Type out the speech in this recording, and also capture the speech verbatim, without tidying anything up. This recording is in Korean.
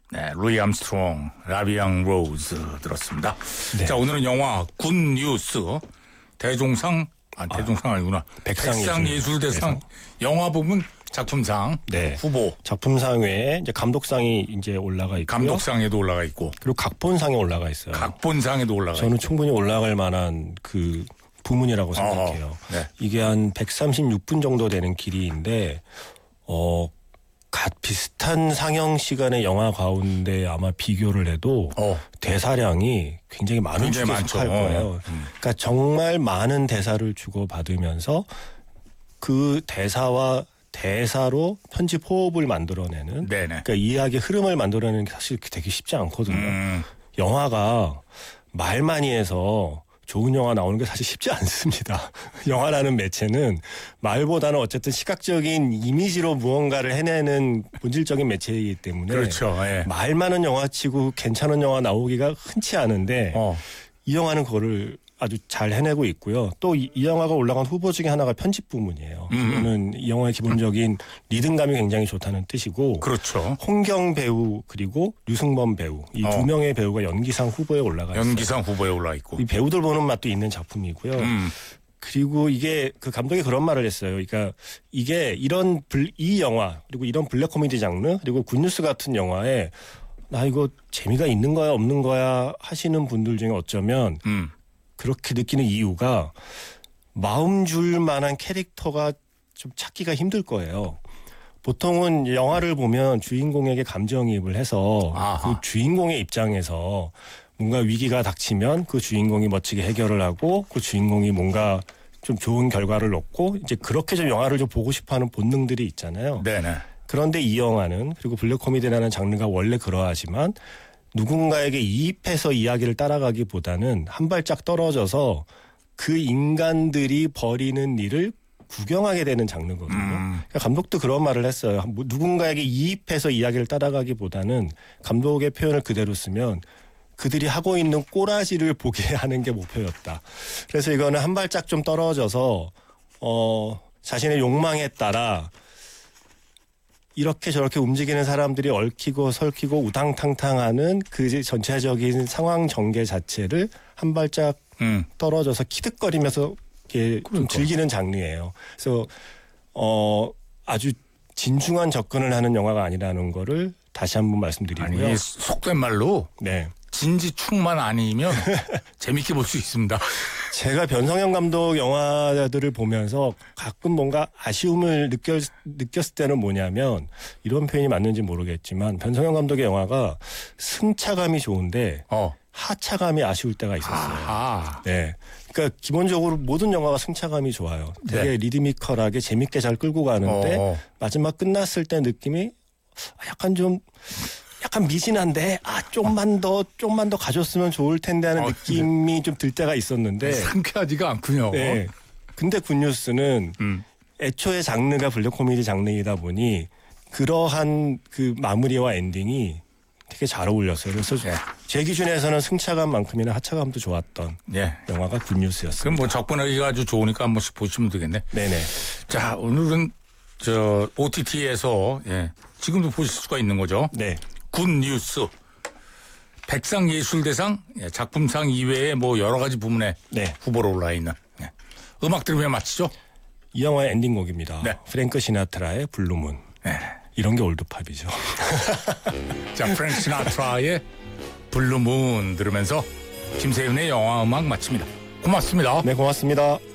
네, 루이 암스트롱, 라비앙 로즈 들었습니다. 네. 자, 오늘은 영화 굿뉴스 대종상, 아, 대종상 아니구나. 백상예술대상 영화 부문 작품상 네. 후보. 작품상 외에 이제 감독상이 이제 올라가 있고요. 감독상에도 올라가 있고. 그리고 각본상에 올라가 있어요. 각본상에도 올라가 저는 있고. 충분히 올라갈 만한 그 부문이라고 생각해요. 어, 네. 이게 한 백삼십육 분 정도 되는 길이인데 어, 갓 비슷한 상영 시간의 영화 가운데 아마 비교를 해도 어. 대사량이 굉장히 많은 축에 속할 거예요. 어. 음. 그러니까 정말 많은 대사를 주고받으면서 그 대사와 대사로 편집 호흡을 만들어내는 네네. 그러니까 이야기의 흐름을 만들어내는 게 사실 되게 쉽지 않거든요. 음. 영화가 말 많이 해서 좋은 영화 나오는 게 사실 쉽지 않습니다. 영화라는 매체는 말보다는 어쨌든 시각적인 이미지로 무언가를 해내는 본질적인 매체이기 때문에 그렇죠. 예. 말 많은 영화치고 괜찮은 영화 나오기가 흔치 않은데 어. 이 영화는 그거를 아주 잘 해내고 있고요. 또 이 영화가 올라간 후보 중에 하나가 편집 부문이에요. 이거는 이 영화의 기본적인 리듬감이 굉장히 좋다는 뜻이고 그렇죠. 홍경 배우 그리고 류승범 배우 이 두 어. 명의 배우가 연기상 후보에 올라가 있어요. 연기상 후보에 올라 있고. 이 배우들 보는 맛도 있는 작품이고요. 음. 그리고 이게 그 감독이 그런 말을 했어요. 그러니까 이게 이런 불, 이 영화 그리고 이런 블랙 코미디 장르 그리고 굿뉴스 같은 영화에 나 이거 재미가 있는 거야 없는 거야 하시는 분들 중에 어쩌면 음. 그렇게 느끼는 이유가 마음 줄 만한 캐릭터가 좀 찾기가 힘들 거예요. 보통은 영화를 보면 주인공에게 감정이입을 해서 아하. 그 주인공의 입장에서 뭔가 위기가 닥치면 그 주인공이 멋지게 해결을 하고 그 주인공이 뭔가 좀 좋은 결과를 얻고 이제 그렇게 좀 영화를 좀 보고 싶어하는 본능들이 있잖아요. 네네. 그런데 이 영화는 그리고 블랙 코미디라는 장르가 원래 그러하지만 누군가에게 이입해서 이야기를 따라가기보다는 한 발짝 떨어져서 그 인간들이 벌이는 일을 구경하게 되는 장르거든요. 음. 그러니까 감독도 그런 말을 했어요. 뭐 누군가에게 이입해서 이야기를 따라가기보다는 감독의 표현을 그대로 쓰면 그들이 하고 있는 꼬라지를 보게 하는 게 목표였다. 그래서 이거는 한 발짝 좀 떨어져서 어, 자신의 욕망에 따라 이렇게 저렇게 움직이는 사람들이 얽히고 설키고 우당탕탕하는 그 전체적인 상황 전개 자체를 한 발짝 음. 떨어져서 키득거리면서 이렇게 그러니까. 좀 즐기는 장르예요. 그래서 어, 아주 진중한 접근을 하는 영화가 아니라는 거를 다시 한번 말씀드리고요. 아니, 속된 말로 네. 진지충만 아니면 재밌게 볼 수 있습니다. 제가 변성현 감독 영화들을 보면서 가끔 뭔가 아쉬움을 느꼈, 느꼈을 때는 뭐냐면 이런 표현이 맞는지 모르겠지만 변성현 감독의 영화가 승차감이 좋은데 어. 하차감이 아쉬울 때가 있었어요. 아하. 네, 그러니까 기본적으로 모든 영화가 승차감이 좋아요. 되게 네. 리드미컬하게 재밌게 잘 끌고 가는데 어어. 마지막 끝났을 때 느낌이 약간 좀 약간 미진한데 아 좀만 더 좀만 더 가졌으면 좋을 텐데 하는 어, 느낌이 좀 들 때가 있었는데 상쾌하지가 않군요. 네. 근데 굿뉴스는 음. 애초에 장르가 블랙 코미디 장르이다 보니 그러한 그 마무리와 엔딩이 되게 잘 어울렸어요. 그래서 네. 제 기준에서는 승차감만큼이나 하차감도 좋았던 네. 영화가 굿뉴스였습니다. 그럼 뭐 접근하기가 아주 좋으니까 한 번씩 보시면 되겠네. 네네. 자, 오늘은 저 오티티에서 예, 지금도 보실 수가 있는 거죠. 네. 굿뉴스. 백상예술대상 작품상 이외에 뭐 여러 가지 부문에 네. 후보로 올라 있는 네. 음악 들으면 마치죠. 이 영화의 엔딩곡입니다. 네. 프랭크 시나트라의 블루문. 네. 이런 게 올드팝이죠. 자, 프랭크 시나트라의 블루문 들으면서 김세윤의 영화 음악 마칩니다. 고맙습니다. 네, 고맙습니다.